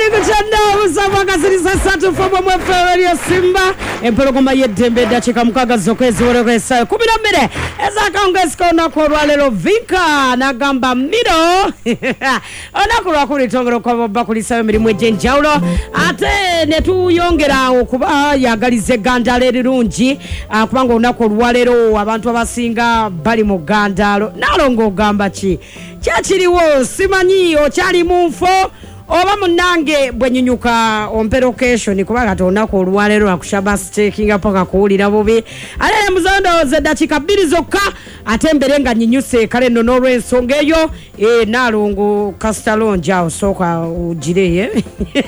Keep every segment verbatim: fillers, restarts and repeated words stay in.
Kuchanda usaba kasirisa satu fobo mwefewe ya Simba empologoma yedembe dachika mukaga zokwezi worokwesa kumi na mbili eza kaungesko nakorwa lero vinka nagamba mido onakurwa kuri tongero kwa bakulisa mirimu ejenjaulo ate netuyongera okuba yagalize gandale rirungi kubanga onakorwa lero abantu abasinga bali mu gandalo nalongo gamba chi kyakiriwo simanyi okyali munfo oba munange bwenyinyuka omperocation kubaga tonako olwalero akushaba stakinga paka kuulira bobe ale muzando ze dakika bbiri zokka atemberenga nyinyuse kale no rwensonga eyo e nalungu kastalonja osoka ujireye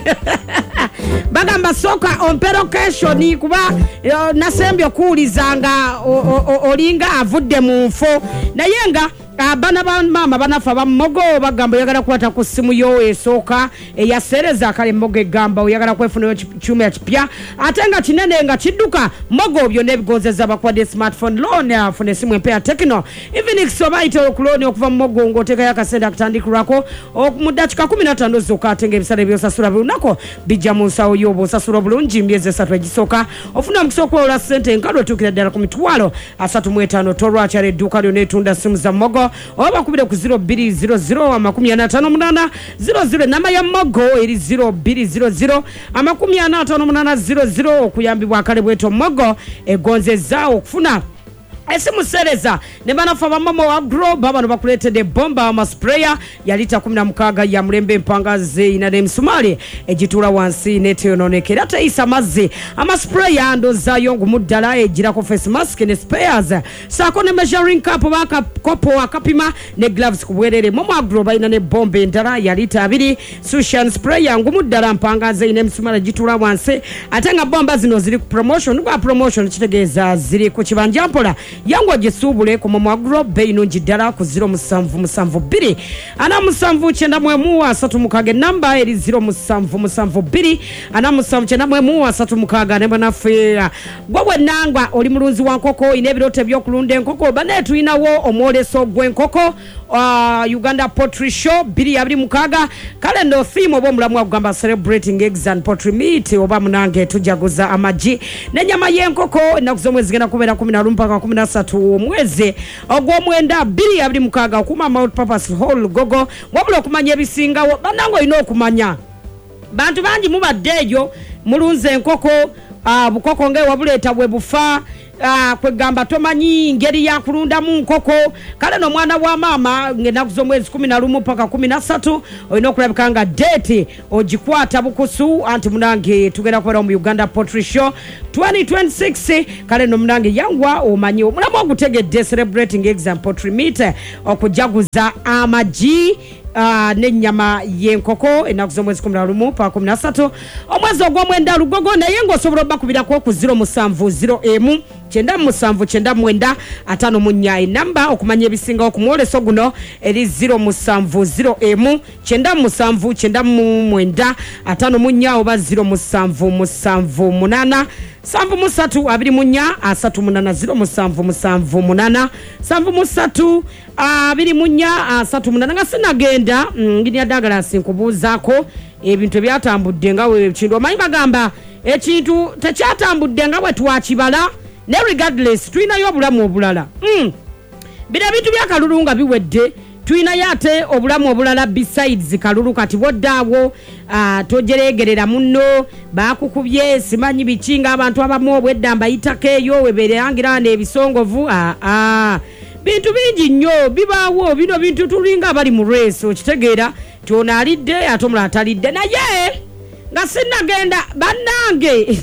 bagamba soka omperocation kuba nasembyo kuulizanga olinga avudde mu nfo nayenga abana ba mama banafa bamogo bagamba yagala kwata ku simu yo esoka eyasereza kale mogo egamba oyagala kwefuna chuma ya kipya atenga kinene nga kidduka mogo byo nebigozeza bakwade smartphone loan afune simu empea Tecno Infinix obaite okuloni okuva mogo ngoteka yakasenda kutandikurako okumudachika kumi na ttaano zoka atenge ebisale byosasula bulunako bijja mu nsawo yobo sasula bulungi myezi esatu egisoka ofuna mukisoko ola sente nkalo tukira ddala ku mitwalo asatu mu etaano torwa kyale edduuka lyo netunda simu za mogo oba kubire ku zero two zero zero amakumi ana ttaano munana zero zero nama ya mogo eri zero two zero zero amakumi ana ttaano munana zero zero okuyambibwa akale bweto mogo egonzeza okufuna esimu sereza ne banafa bamama wa grow baba no bakuletede bomba ama sprayer ya lita kumi na mukaaga ya mlembe mpangaze ina ne msumali ejitula wansi nete yononekera ate isa mazzi ama sprayer ndo zayo ngumuddala ejira ko face mask ne spares sako ne measuring cup baka kopo akapima ne gloves kubwerere momo agro baina ne bombe ndala ya lita abiri sushan sprayer ngumuddala mpangaze ina msumali ejitula wansi atanga bomba zino ziri ku promotion kwa promotion kitegeza ziri ku kibanja mpola yango jesubule ku momo agro beino njidala ku zero musanvu musanvu biri ana musanvu chenda mwemu asatu mukage namba eri zero musanvu musanvu biri ana musanvu chenda mwemu asatu mukaga ne banafera gwe nangwa oli mulunzi wa nkoko inebirote byo kulunde nkoko banetu inawo omwoleso gwe nkoko uh, Uganda Poultry Show biri abiri mukaga kale ndo theme obo mulamu agamba celebrating eggs and poultry meat oba munange tujaguza amaji nenyama yenkoko nakuzomwezi gena kubera kumi na mpaka kumi na ssatu omwezi ogw'omwenda biri abiri mukaga okuma Mount Purpose Hall gogo wabula okumanya ebisinga banango ino okumanya bantu bangi mubaddeyo mulunze enkoko uh, bukoko nge wabuleta bwe bufa Ah uh, kwegamba tomanyi ngeri ya kulunda mu nkoko kale no mwana wa mama ngena kuzomwezi kumi na lumu paka kumi na ssatu oyino kulabikanga date ojikwata bukusu anti munange tugenda kwera mu Uganda Poultry Show twenty twenty-six kale no munange yangwa omanyi mulamu ogutegedde celebrating eggs and poultry meat okujaguza amaji Uh, nenyama yenkoko enakuzomwezi kumi na lumu pa kumi na ssatu omwezi ogw'omwenda lugogo naye ng'osobola bakubirako ku zero musanvu zero emu chenda musanvu chenda mwenda atano munya namba okumanya ebisinga okumwoleso guno eri zero musanvu zero emu chenda musanvu chenda mwenda atano munya oba zero musanvu musanvu munana sanvu musatu abiri munya asatu munana zero musanvu musanvu munana sanvu musatu abiri munya asatu munana nga sinagenda ngini adagala sinkubuzaako ebintu byatambudde nga we kintu omanyi bagamba ekintu tekyatambudde nga bwe twakibala ne regardless tuina yo obulamu obulala mm. bira bintu byakalulu nga biwedde tuina yate obulamu obulala besides kalulu kati boddaawo uh, tojeregerera munno bakukubye simanyi bikinga abantu abamu obwedda mbayitako eyo weberangira n'ebisongovu ah, ah. bintu bingi nnyo bibaawo bino bintu tulinga bali mu race okitegeera tyona alidde ate omulala atalidde naye nga sinnagenda bannange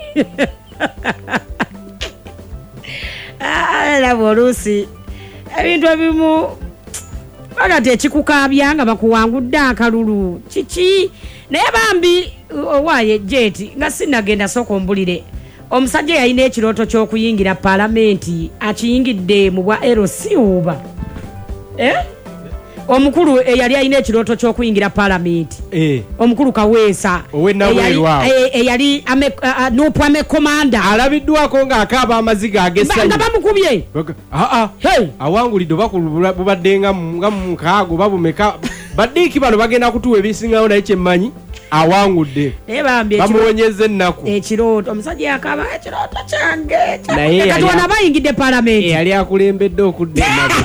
laba oluusi ebintu ebimu bagati ekikukabya nga bakuwangudde akalulu kiki naye bambi owaaye jeti nga sinnagenda sooka ombulire omusajja yalina ekirooto ky'okuyingira palamenti akiyingidde mu bwa L C oba eh? omukulu eyali alina ekirooto ky'okuyingira palamenti eh. omukulu Kaweesa eyali nupu amekomanda alabiddwako ng'akaaba amaziga ag'essanyu nga bamukubye aa awangulidde bubadde nga mukaago babumeka baddiiki bano bagenda kutuwa ebisingawo naye kyemmanyi awangudde bamuwonyeze ennaku ekirooto omusajja yakaba ekirooto kyange naye katwana bayingidde palamenti yali akulembedde okudda ennaku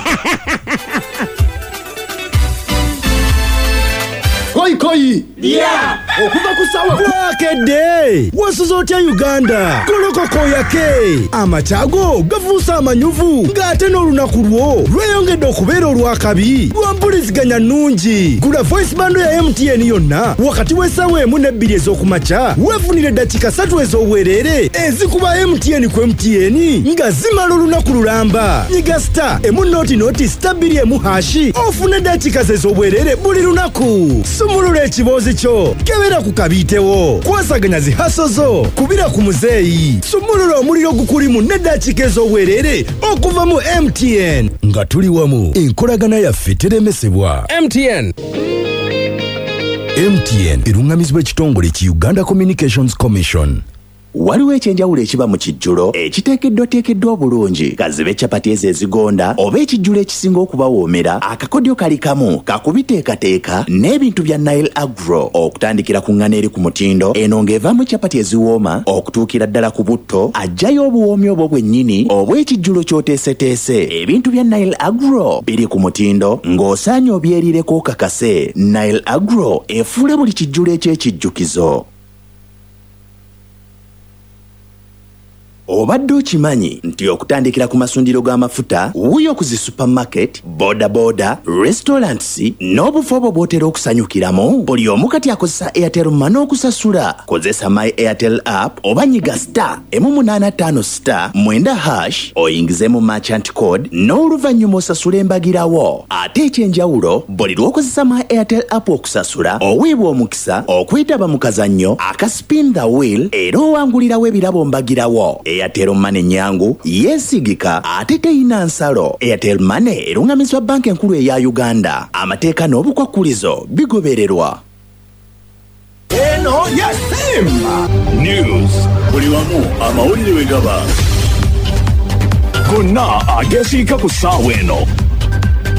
Koi koi yeah okuva ku sawa kwakedde wasuzo otya Uganda kolokoko yake amatago gavuusa amanyuvu ng'ate n'olunaku lwo lweyongedde okubeera olwakabi lwampuliziganya nnungi gula voice bando ya M T N yonna wakati w'essaawa emu n'ebbiri ez'okumakya weefunire eddakiika ssatu ez'obwereere ezikuba M T N ku M T N nga zimala olunaku lulamba nyiga star emu nooti nooti star bbiri emu hashi ofune eddakiika ze ez'obwereere buli lunaku sumulula ekiboozi kyo kebera ku kabiitewo kwasaganya zihaso zo kubira ku muzeeyi sumulula omuliro gukulimu n'eddakiika ez'obwereere okuva mu M T N nga tuli wamu enkolagana yaffe teremesebwa. M T N M T N erungamizibwa ekitongole ki Uganda Communications Commission. Waliwo ekyenjawulo ekiba mu kijjulo ekiteekeddwa teekeddwa obulungi kazibe capati ezo ezigonda oba ekijjulo ekisinga okubawoomera akakodyo kali kamu kakubiteekateeka n'ebintu bya Nile Agro okutandikira ku ngano eri ku mutindo eno ng'evaamu capati eziwooma okutuukira ddala ku butto ajjayo obuwoomi obwo bwennyini obw'ekijjulo ky'oteeseteese ebintu bya Nile Agro biri ku mutindo ng'osaanye obyerireko kakase. Nile Agro efuula buli kijjulo eky'ekijjukizo. Obadde okimanyi nti okutandikira ku masundiro g'amafuta wuyo ku zi supermarket, boda boda, restaurants n'obufo obwo bw'otera okusanyukiramu buli omu kati akozesa Airtel Money okusasula. Kozesa My Airtel app oba nyiga star emu munaana ttaano star mwenda hash oyingizemu merchant code n'oluvannyuma osasula embagirawo. Ate ekyenjawulo buli lw'okozesa My Airtel app okusasula oweebwa omukisa okwetaba mu kazannyo aka spin the wheel era owangulirawo ebirabo mbagirawo. Airtel Money nyangu yesigika ate teyina nsalo. Airtel Money erungamizibwa banka enkulu eya Uganda. Amateeka n'obukwakkulizo bigobererwa. Eno yasimba news buli wamu amawulire we gaba gonna agesiika ku ssaawa eno.